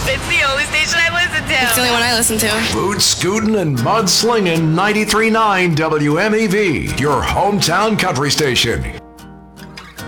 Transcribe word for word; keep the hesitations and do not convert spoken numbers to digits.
It's the only station I listen to. It's the only one I listen to. Boot scootin' and mud slingin' ninety-three point nine W M E V, your hometown country station.